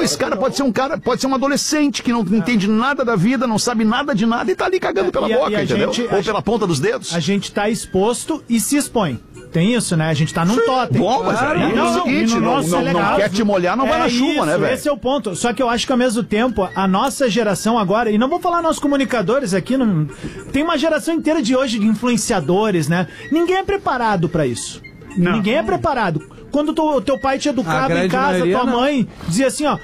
esse cara pode ser um adolescente que não entende nada da vida, não sabe nada de nada e tá ali cagando pela boca, entendeu? Ou pela ponta dos dedos. A gente tá exposto e se expõe. Tem isso, né? A gente tá num totem. Bom, mas aí é o seguinte, não quer te molhar, não vai na chuva, né, velho? Esse é o ponto. Só que eu acho que ao mesmo tempo, a nossa geração agora, e não vou falar nossos comunicadores aqui, tem uma geração inteira de hoje de influenciadores, né? Ninguém é preparado pra isso. Não. Ninguém é preparado. Quando teu pai te educava em casa, tua mãe dizia assim, ó,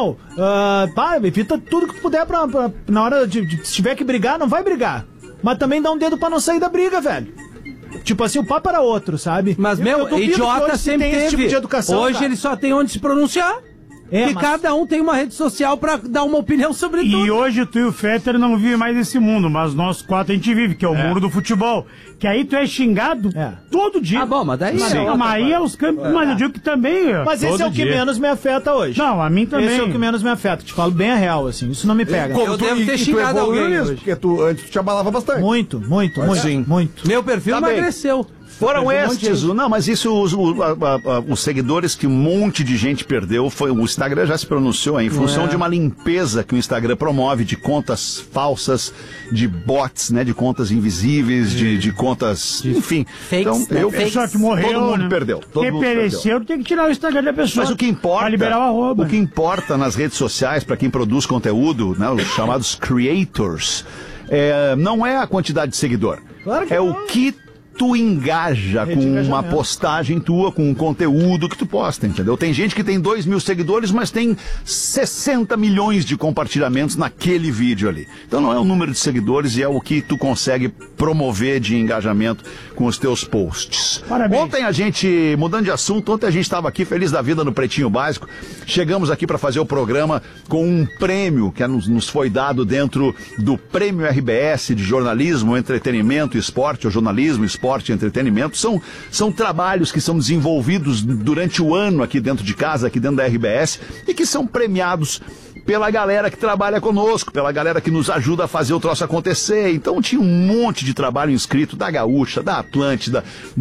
evita tudo que tu puder na hora de se tiver que brigar, não vai brigar. Mas também dá um dedo pra não sair da briga, velho. Tipo assim, o papo era outro, sabe? Mas, idiota sempre teve. Esse tipo de educação, hoje ele só tem onde se pronunciar. Porque cada um tem uma rede social pra dar uma opinião sobre tudo. E hoje tu e o Fetter não vivem mais nesse mundo, mas nós quatro a gente vive, que é o mundo do futebol. Que aí tu é xingado todo dia. Ah, bom, mas daí... Mas aí é os campos... Mas eu digo que também... Mas esse é o que menos me afeta hoje. Não, a mim também. Esse é o que menos me afeta. Te falo bem a real, assim. Isso não me pega. Eu devo ter xingado alguém hoje. Porque antes tu te abalava bastante. Muito. Meu perfil emagreceu. Foram estes, mas isso, os seguidores que um monte de gente perdeu, o Instagram já se pronunciou em função de uma limpeza que o Instagram promove de contas falsas, de bots, né, de contas invisíveis, de contas, enfim. Fakes, então, pessoa que morreu, todo mundo perdeu. Quem pereceu tem que tirar o Instagram da pessoa. Mas o que importa, liberar o arroba. O que importa nas redes sociais, para quem produz conteúdo, né, os chamados creators, não é a quantidade de seguidor, claro que é o que tu engaja com uma postagem tua, com um conteúdo que tu posta, entendeu? Tem gente que tem 2.000 seguidores, mas tem 60 milhões de compartilhamentos naquele vídeo ali. Então não é o número de seguidores, e é o que tu consegue promover de engajamento com os teus posts. Parabéns. Ontem a gente, mudando de assunto, ontem a gente estava aqui feliz da vida no Pretinho Básico. Chegamos aqui para fazer o programa com um prêmio que nos foi dado dentro do Prêmio RBS de Jornalismo, Entretenimento e Esporte, ou Jornalismo, Esporte e Entretenimento. São trabalhos que são desenvolvidos durante o ano aqui dentro de casa, aqui dentro da RBS, e que são premiados pela galera que trabalha conosco, pela galera que nos ajuda a fazer o troço acontecer. Então tinha um monte de trabalho inscrito da Gaúcha, da Atlântida,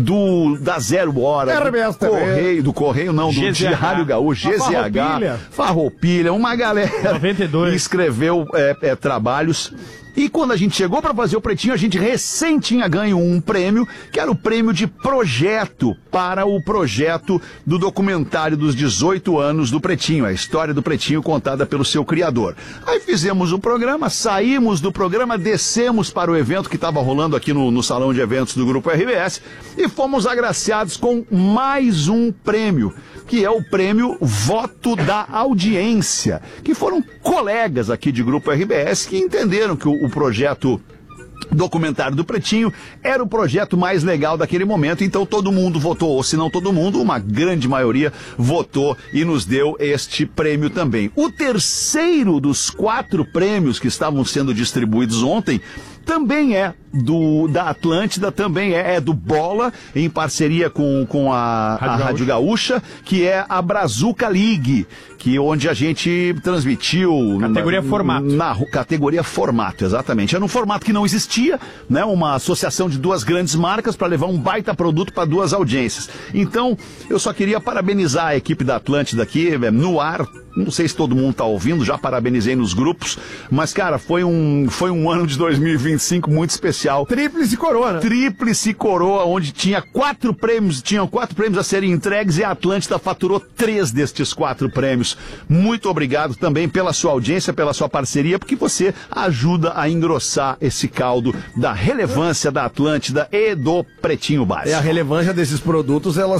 da Zero Hora, do Correio, do Diário Gaúcho, GZH, Farroupilha, uma galera 92. que escreveu trabalhos. E quando a gente chegou para fazer o Pretinho, a gente recém tinha ganho um prêmio, que era o prêmio de projeto para o projeto do documentário dos 18 anos do Pretinho, a história do Pretinho contada pelo seu criador. Aí fizemos o programa, saímos do programa, descemos para o evento que estava rolando aqui no salão de eventos do Grupo RBS e fomos agraciados com mais um prêmio, que é o prêmio Voto da Audiência, que foram colegas aqui de Grupo RBS que entenderam que o projeto documentário do Pretinho era o projeto mais legal daquele momento, então todo mundo votou, ou se não todo mundo, uma grande maioria votou e nos deu este prêmio também. O terceiro dos 4 prêmios que estavam sendo distribuídos ontem também é da Atlântida, também é do Bola, em parceria com a Rádio Gaúcha, que é a Brazuca League, onde a gente transmitiu... Categoria formato. Na categoria formato, exatamente. Era um formato que não existia, né? Uma associação de 2 grandes marcas para levar um baita produto para 2 audiências. Então, eu só queria parabenizar a equipe da Atlântida aqui, no ar. Não sei se todo mundo tá ouvindo, já parabenizei nos grupos, mas, cara, foi um ano de 2025 muito especial. Tríplice coroa, né? Tríplice coroa, onde tinham 4 prêmios a serem entregues, e a Atlântida faturou 3 destes 4 prêmios. Muito obrigado também pela sua audiência, pela sua parceria, porque você ajuda a engrossar esse caldo da relevância da Atlântida e do Pretinho Básico. E a relevância desses produtos, ela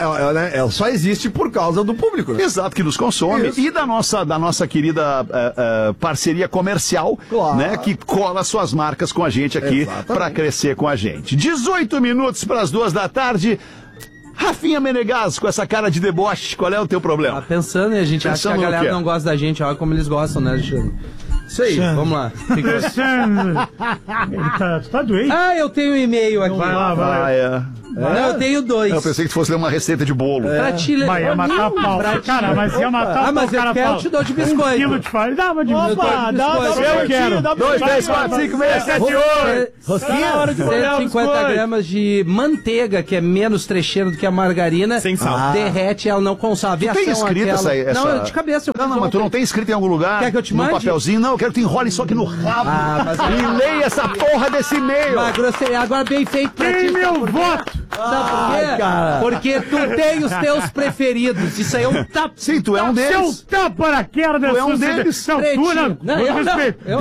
só existe por causa do público, né? Exato, que nos consome. Isso. E da nossa querida parceria comercial, claro, né, que cola suas marcas com a gente aqui para crescer com a gente. 18 minutos para as 2 da tarde. Rafinha Menegas, com essa cara de deboche, qual é o teu problema? Tá pensando, e a gente acha que a galera não gosta da gente, olha como eles gostam, né, Alexandre? Isso aí, vamos lá. Tu tá doente? Eu tenho um e-mail aqui. Vai lá. Não, eu tenho 2. Eu pensei que tu fosse ler uma receita de bolo. Pra te ler. Mas ia matar pau. Cara, mas ia matar pau. Mas eu quero, eu te dou de biscoito. 1 quilo de farinha. Dava de biscoito. Eu quero. 2, 3, 4, 5, 6, 7, 8. Rosquinha? 150 gramas de manteiga, que é menos trecheiro do que a margarina. Sem sal. Derrete, ela não consome. Tu tem escrito essa... Não, de cabeça. Não, mas tu não tem escrito em algum lugar? Quer que eu te num mande? papelzinho? Não, eu quero que tu enrole isso aqui no rabo. E leia essa porra desse e-mail. Mas grosseria, agora bem feito pra ti. Tem meu voto! Sabe por quê? Porque tu tem os teus preferidos. Isso aí é um tapa. Sim, tu é um deles. Seu tapa na queda dessa Tu é um deles. Não, tu não. Eu não.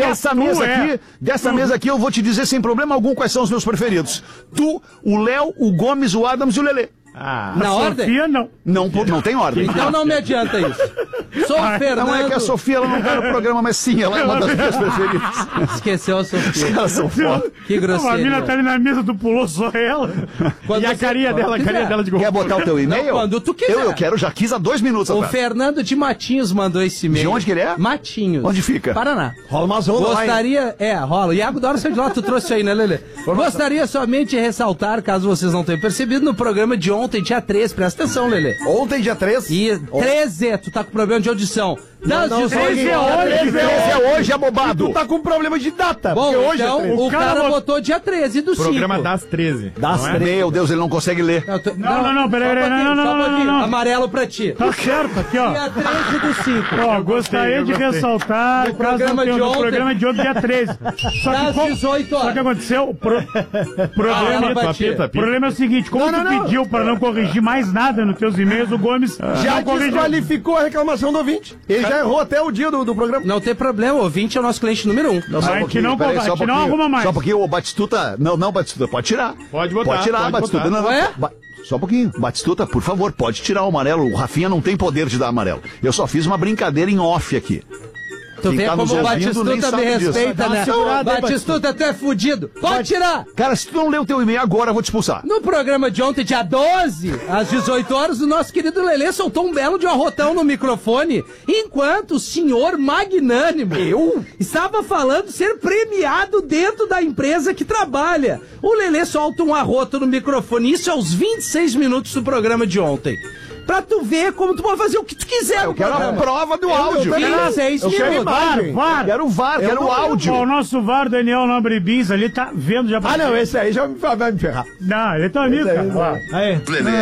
Dessa mesa aqui, eu vou te dizer sem problema algum quais são os meus preferidos. Tu, o Léo, o Gomes, o Adams e o Lelê. Na ordem? Sofia, não. Não tem ordem. Então não me adianta isso. Sou o Fernando. Não é que a Sofia ela não tá no programa, mas sim, ela é uma das minhas preferidas. Esqueceu a Sofia. Elas são foda. Que grosseiro. A mina tá ali na mesa, tu pulou só ela. Quando E a você- carinha quando dela, a quiser. carinha dela de gol. Quer botar o teu e-mail? Não, quando tu quiser. Eu quero, já quis há 2 minutos O atrás. Fernando de Matinhos mandou esse e-mail. De onde que ele é? Matinhos. Onde fica? Paraná. Rola umas ondas lá, hein? Gostaria... rola. Iago Dora saiu de lá, tu trouxe aí, né, Lelê? Gostaria somente de ressaltar, caso vocês não tenham percebido, no programa de ontem, dia 3, presta atenção, Lelê. Ontem, dia 3. E 13, tu tá com problema de audição. Das 18 13 é horas... hoje, Esse é hoje, abobado. Tu tá com problema de data. Bom, porque hoje então, é 3. o cara botou dia 13 do 5. Programa das 13. Das não é? 13. Meu Deus, ele não consegue ler. Não, peraí, não. Amarelo pra ti. Tá certo aqui, ó. Dia 13 do 5. Ó, gostaria de ressaltar, caso programa não tenha de no ontem. programa de ontem, dia 13. Só Das que, 18 horas. Só que aconteceu, o problema, pra ti. o problema é o seguinte, como tu pediu pra não corrigir mais nada nos teus e-mails, o Gomes Já não corrigiu. desqualificou a reclamação do ouvinte. Ele já errou até o dia do programa. Não tem problema, o ouvinte é o nosso cliente número 1. Não, só A um gente pouquinho, não peraí, cobra, só a gente um não pouquinho. arruma mais. Só um pouquinho, o Batistuta... Não, Batistuta, pode tirar. Pode botar, Pode tirar, pode Batistuta. botar. Não. Ué? Só um pouquinho. Batistuta, por favor, pode tirar o amarelo. O Rafinha não tem poder de dar amarelo. Eu só fiz uma brincadeira em off aqui. Tu Quem vê tá como nos o ouvindo Batistuta nem me sabe disso. respeita, Dá uma né? segurada aí, Batistuta até fudido. Pode tirar! Cara, se tu não ler o teu e-mail agora, eu vou te expulsar. No programa de ontem, dia 12, às 18 horas, o nosso querido Lelê soltou um belo de um arrotão no microfone, enquanto o senhor magnânimo estava falando ser premiado dentro da empresa que trabalha. O Lelê solta um arroto no microfone, isso aos 26 minutos do programa de ontem. Pra tu ver como tu pode fazer o que tu quiser. Eu quero a prova do áudio. 26 eu quero minutos. VAR. Quero o VAR, quero o áudio. Ó, o nosso VAR, Daniel Lambribins, ali tá vendo já. Ah, não, esse aí já vai me ferrar. Não, ele é teu amigo, cara. Ó. Aí.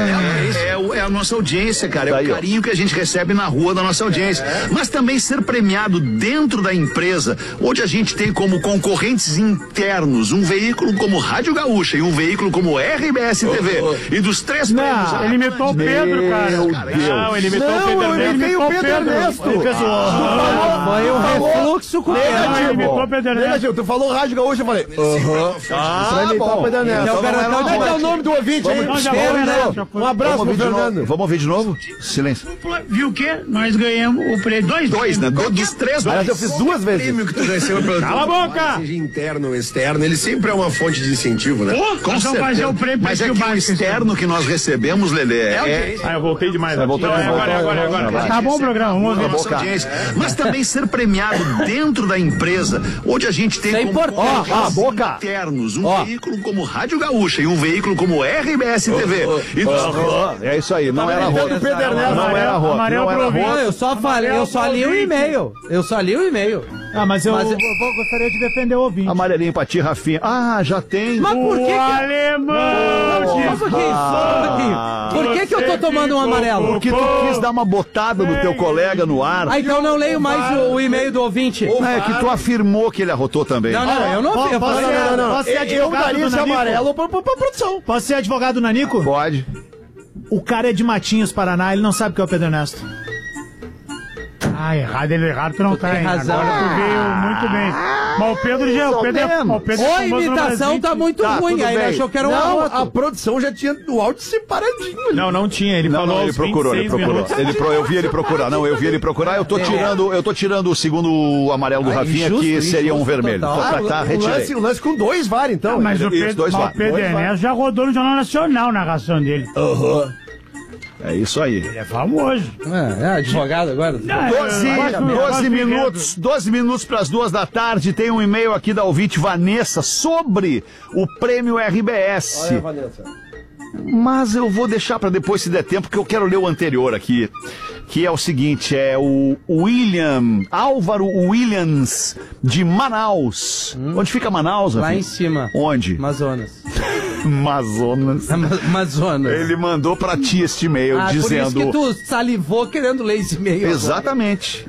É a nossa audiência, cara. É Tá aí, o ó. carinho que a gente recebe na rua da nossa audiência. Mas também ser premiado dentro da empresa, onde a gente tem como concorrentes internos um veículo como Rádio Gaúcha e um veículo como RBS TV. E dos 3 prêmios... Ele imitou o Pedro, cara. Não, ele imitou o Pedro eu Ernesto. imitei o Pedro Ernesto. Ele fez o... Foi um refluxo com o Ele Pedro. imitou o Pedro Ernesto. Negativo, tu falou Rádio Gaúcha, eu falei. Pra imitar o Pedro Ernesto. É o garotão Como é que é o de nome do ouvinte aí? Não, já Pedro, foi, né? já foi. Um abraço Vamos pro ouvir de novo. Fernando. Vamos ouvir de novo? Silêncio. Viu o quê? Nós ganhamos o prêmio. Dois, né? Dos 3 Aliás, eu fiz 2 vezes. prêmio que tu receba pelo Cala a boca! seja interno ou externo, ele sempre é uma fonte de incentivo, né? Com Nós vamos certeza. fazer o prêmio Mas é Pretinho que o Básico. externo que nós recebemos, Lelê, Ah, eu voltei demais. voltou, Não, voltou, agora. Tá bom o programa, vamos ouvir. nossa audiência. Mas também ser premiado dentro da empresa, onde a gente tem Isso é como importante. Ó, boca. internos um veículo como Rádio Gaúcha e um veículo como RBS TV. E dos... É isso aí, não era roto. Pedro Ernesto. Não era roto. Amarelo Não era pro ouvinte. roto. Não, eu só falei, eu só li o e-mail. Eu só li o e-mail. Ah, mas eu gostaria de defender o ouvinte. Amarelinho pra ti, Rafinha. Ah, já tem. Mas por que O que... alemão! Só um pouquinho, só um pouquinho. Por que eu tô tomando um amarelo? Porque tu quis dar uma botada no teu colega no ar. Ah, então não leio mais o e-mail do ouvinte. Não, é que tu afirmou que ele arrotou também. Não, eu não vi. Posso ser Eu advogado daria do esse Nanico? amarelo pra produção. Posso ser advogado do Nanico? Pode. O cara é de Matinhos, Paraná, ele não sabe o que é o Pedro Ernesto. Ah, errado tu não tá, tem hein? razão. Agora tu veio muito bem. Mas o Pedro já, o Pedro é mesmo. o Pedro é Ou a famoso no imitação Brasil. tá muito Tá, ruim, tudo aí ele bem. achou que era um Não, arroto. a produção já tinha o áudio separadinho. Não tinha. Ele Não, falou ele aos procurou, 26 minutos. eu vi ele procurar. Não, eu vi ele procurar. Eu tô tirando o segundo amarelo do Rafinha, injusto, que seria um injusto vermelho. total. Tá, retirei. O lance com 2 VAR, então. Mas o Isso, Pedro, dois mas VAR. o Pedro Dois VAR. Ernesto já rodou no Jornal Nacional na narração dele. É isso aí. Ele é famoso. É advogado agora? 12 minutos para as 2 da tarde. Tem um e-mail aqui da ouvinte Vanessa sobre o prêmio RBS. Olha, Vanessa. Mas eu vou deixar pra depois, se der tempo, porque eu quero ler o anterior aqui. Que é o seguinte, é o Álvaro Williams, de Manaus. Onde fica Manaus? Lá Rafinha? em cima. Onde? Amazonas. Amazonas. Amazonas. Ele mandou pra ti este e-mail Por isso dizendo... que tu salivou querendo ler esse e-mail. Exatamente.